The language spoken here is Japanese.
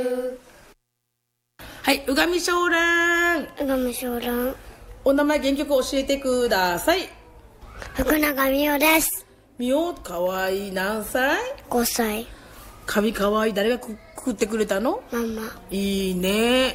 はい、うがみしょうらん。 うがみしょうらん。 お名前原曲教えてください。 福永美代です。 みお、かわいい。何歳？ 5歳。 髪かわいい。誰が作ってくれたの？ ママ。 いいね。